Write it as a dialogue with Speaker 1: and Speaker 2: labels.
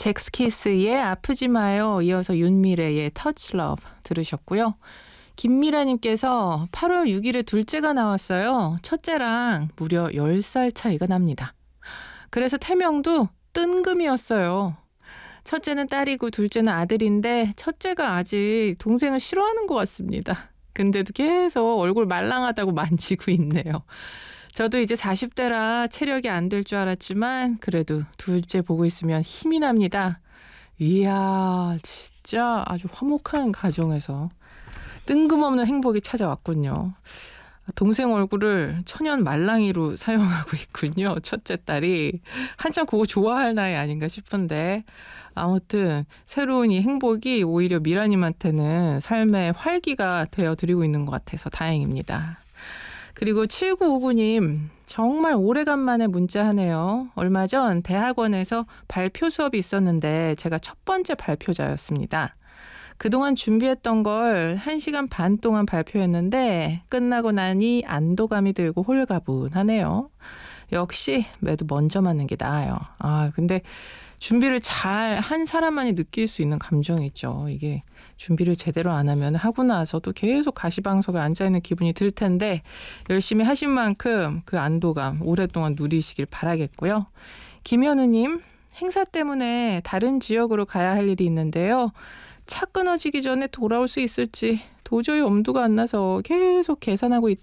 Speaker 1: 잭스키스의 아프지 마요. 이어서 윤미래의 터치 러브 들으셨고요. 김미라님께서 8월 6일에 둘째가 나왔어요. 첫째랑 무려 10살 차이가 납니다. 그래서 태명도 뜬금이었어요. 첫째는 딸이고 둘째는 아들인데 첫째가 아직 동생을 싫어하는 것 같습니다. 근데도 계속 얼굴 말랑하다고 만지고 있네요. 저도 이제 40대라 체력이 안 될 줄 알았지만 그래도 둘째 보고 있으면 힘이 납니다. 이야, 진짜 아주 화목한 가정에서 뜬금없는 행복이 찾아왔군요. 동생 얼굴을 천연 말랑이로 사용하고 있군요. 첫째 딸이 한참 그거 좋아할 나이 아닌가 싶은데 아무튼 새로운 이 행복이 오히려 미라님한테는 삶의 활기가 되어드리고 있는 것 같아서 다행입니다. 그리고 7959님 정말 오래간만에 문자하네요. 얼마 전 대학원에서 발표 수업이 있었는데 제가 첫 번째 발표자였습니다. 그동안 준비했던 걸 1시간 반 동안 발표했는데 끝나고 나니 안도감이 들고 홀가분하네요. 역시 매도 먼저 맞는 게 나아요. 근데 준비를 잘 한 사람만이 느낄 수 있는 감정이 있죠. 이게 준비를 제대로 안 하면 하고 나서도 계속 가시방석에 앉아있는 기분이 들 텐데 열심히 하신 만큼 그 안도감 오랫동안 누리시길 바라겠고요. 김현우님, 행사 때문에 다른 지역으로 가야 할 일이 있는데요. 차 끊어지기 전에 돌아올 수 있을지 도저히 엄두가 안 나서 계속 계산하고